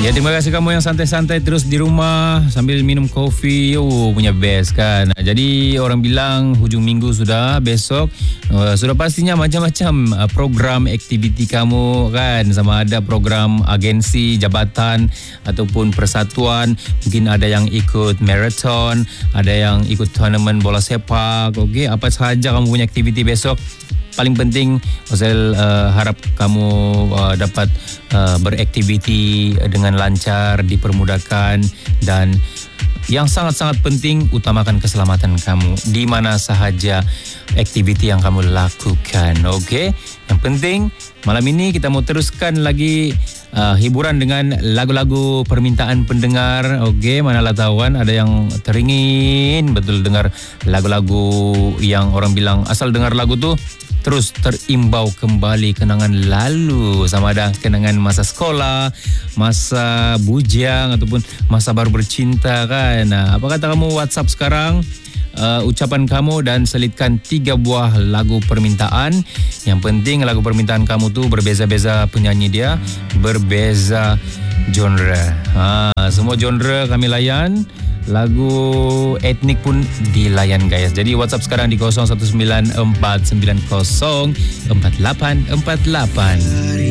Ya, terima kasih kamu yang santai-santai terus di rumah sambil minum kopi. Punya best kan. Jadi orang bilang hujung minggu sudah, besok sudah pastinya macam-macam program aktiviti kamu kan. Sama ada program agensi, jabatan ataupun persatuan. Mungkin ada yang ikut marathon, ada yang ikut tournament bola sepak. Okey, apa sahaja kamu punya aktiviti besok. Paling penting, Ozel harap kamu dapat beraktiviti dengan lancar, dipermudahkan, dan yang sangat-sangat penting, utamakan keselamatan kamu di mana sahaja aktiviti yang kamu lakukan. Okey, yang penting malam ini kita mau teruskan lagi hiburan dengan lagu-lagu permintaan pendengar. Okey, manalah tahu kan ada yang teringin betul dengar lagu-lagu yang orang bilang asal dengar lagu tu terus terimbau kembali kenangan lalu, sama ada kenangan masa sekolah, masa bujang ataupun masa baru bercinta kan. Apa kata kamu WhatsApp sekarang? Ucapan kamu dan selitkan 3 buah lagu permintaan. Yang penting lagu permintaan kamu tu berbeza-beza penyanyi dia, berbeza genre. Semua genre kami layan. Lagu etnik pun dilayan guys. Jadi WhatsApp sekarang di 0194904848.